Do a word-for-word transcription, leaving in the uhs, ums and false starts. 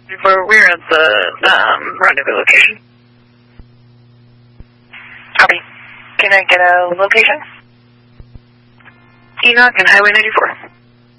We're at the um, rendezvous location. Copy. Can I get a location? Enoch and Highway ninety-four.